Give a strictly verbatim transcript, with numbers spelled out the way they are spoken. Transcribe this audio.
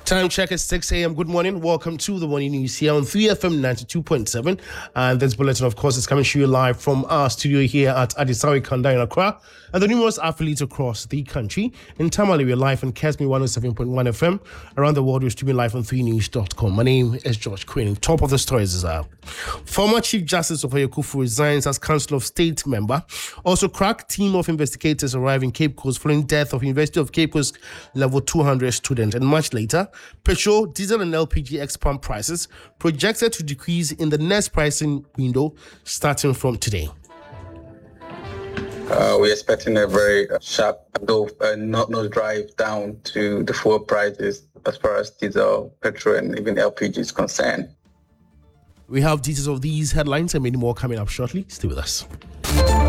Time check is six a.m. Good morning. Welcome to the Morning News here on three F M ninety-two point seven. And this bulletin, of course, is coming to you live from our studio here at Adisawe Kanda in Accra and the numerous affiliates across the country. In Tamale, we're live on Kesme one oh seven point one F M. Around the world, we're streaming live on three news dot com. My name is George Quinn. Top of the stories is out. Former Chief Justice of Kufu resigns as Council of State member. Also, crack team of investigators arrive in Cape Coast following death of University of Cape Coast level two hundred student. And much later, petrol, diesel and L P G ex-pump prices projected to decrease in the next pricing window starting from today. Uh, we're expecting a very sharp go, uh, not no drive down to the fuel prices as far as diesel, petrol, and even L P G is concerned. We have details of these headlines and many more coming up shortly. Stay with us.